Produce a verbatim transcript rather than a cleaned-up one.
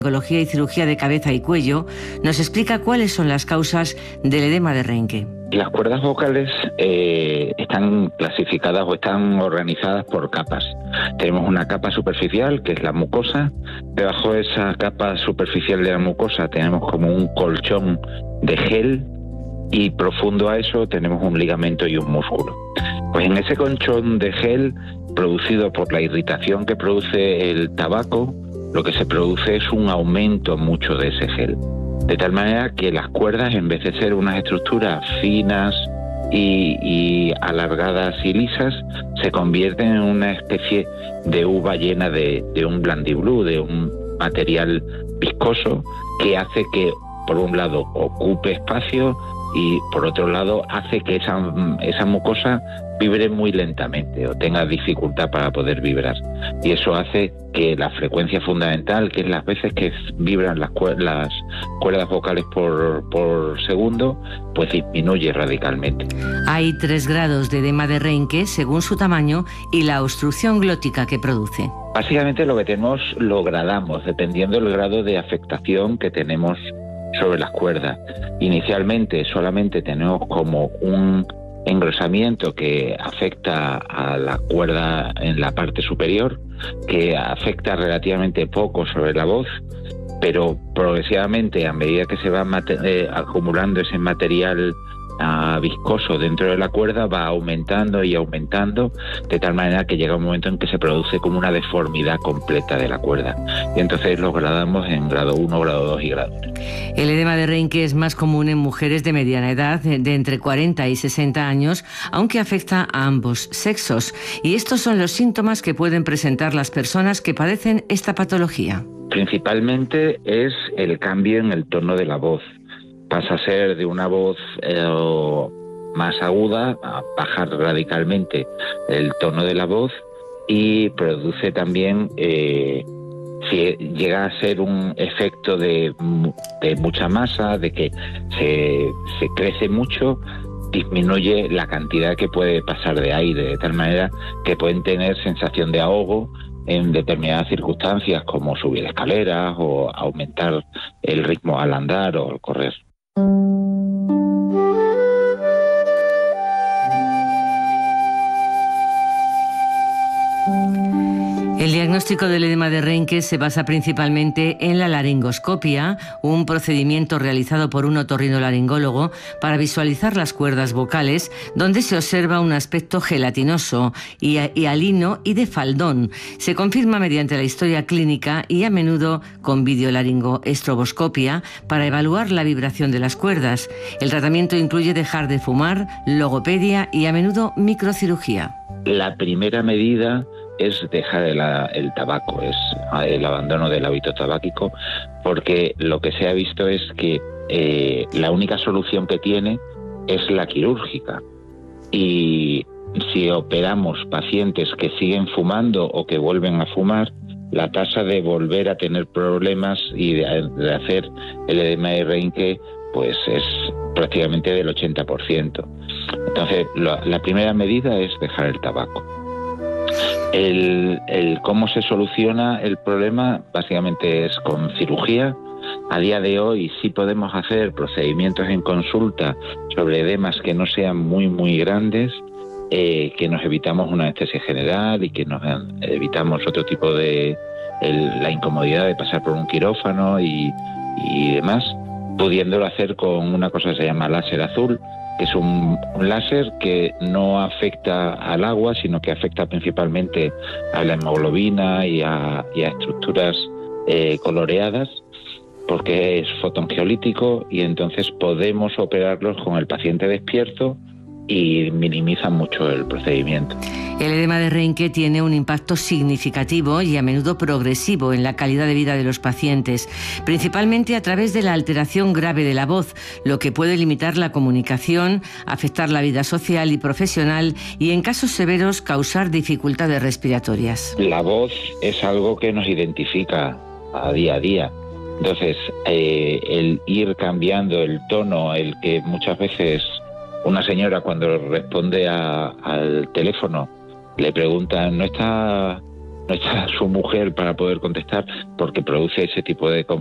Oncología y cirugía de cabeza y cuello, nos explica cuáles son las causas del edema de Reinke. Las cuerdas vocales eh, están clasificadas o están organizadas por capas. Tenemos una capa superficial, que es la mucosa. Debajo de esa capa superficial de la mucosa tenemos como un colchón de gel, y profundo a eso tenemos un ligamento y un músculo. Pues en ese colchón de gel, producido por la irritación que produce el tabaco, lo que se produce es un aumento mucho de ese gel. De tal manera que las cuerdas, en vez de ser unas estructuras finas y, y alargadas y lisas, se convierten en una especie de uva llena de, de un blandiblú, de un material viscoso que hace que, por un lado, ocupe espacio y, por otro lado, hace que esa, esa mucosa vibre muy lentamente o tenga dificultad para poder vibrar. Y eso hace que la frecuencia fundamental, que es las veces que vibran las, cuer- las cuerdas vocales por, por segundo, pues disminuye radicalmente. Hay tres grados de edema de Reinke según su tamaño y la obstrucción glótica que produce. Básicamente lo que tenemos lo gradamos dependiendo del grado de afectación que tenemos sobre las cuerdas. Inicialmente solamente tenemos como un engrosamiento que afecta a la cuerda en la parte superior, que afecta relativamente poco sobre la voz, pero progresivamente, a medida que se va mate- eh, acumulando ese material uh, viscoso dentro de la cuerda, va aumentando y aumentando, de tal manera que llega un momento en que se produce como una deformidad completa de la cuerda. Y entonces lo gradamos en grado uno, grado dos y grado tres. El edema de Reinke es más común en mujeres de mediana edad, de entre cuarenta y sesenta años, aunque afecta a ambos sexos. Y estos son los síntomas que pueden presentar las personas que padecen esta patología. Principalmente es el cambio en el tono de la voz. Pasa a ser de una voz eh, más aguda a bajar radicalmente el tono de la voz, y produce también, eh, si llega a ser un efecto de, de mucha masa, de que se, se crece mucho, disminuye la cantidad que puede pasar de aire, de tal manera que pueden tener sensación de ahogo en determinadas circunstancias, como subir escaleras o aumentar el ritmo al andar o al correr. El diagnóstico del edema de Reinke se basa principalmente en la laringoscopia, un procedimiento realizado por un otorrinolaringólogo para visualizar las cuerdas vocales, donde se observa un aspecto gelatinoso, hialino y de faldón. Se confirma mediante la historia clínica y a menudo con videolaringoestroboscopia para evaluar la vibración de las cuerdas. El tratamiento incluye dejar de fumar, logopedia y a menudo microcirugía. La primera medida es dejar el, el tabaco, es el abandono del hábito tabáquico, porque lo que se ha visto es que eh, la única solución que tiene es la quirúrgica. Y si operamos pacientes que siguen fumando o que vuelven a fumar, la tasa de volver a tener problemas y de, de hacer el edema de Reinke pues es prácticamente del ochenta por ciento. Entonces, la, la primera medida es dejar el tabaco. El, el cómo se soluciona el problema básicamente es con cirugía. A día de hoy sí podemos hacer procedimientos en consulta sobre edemas que no sean muy muy grandes, eh, que nos evitamos una anestesia general y que nos evitamos otro tipo de el, la incomodidad de pasar por un quirófano y, y demás, pudiéndolo hacer con una cosa que se llama láser azul, que es un, un láser que no afecta al agua, sino que afecta principalmente a la hemoglobina y a, y a estructuras eh, coloreadas, porque es fotoangiolítico, y entonces podemos operarlos con el paciente despierto y minimiza mucho el procedimiento. El edema de Reinke tiene un impacto significativo y a menudo progresivo en la calidad de vida de los pacientes, principalmente a través de la alteración grave de la voz, lo que puede limitar la comunicación, afectar la vida social y profesional y, en casos severos, causar dificultades respiratorias. La voz es algo que nos identifica a día a día. Entonces, eh, el ir cambiando el tono, el que muchas veces una señora cuando responde a, al teléfono le preguntan, ¿no está, no no está su mujer para poder contestar, porque produce ese tipo de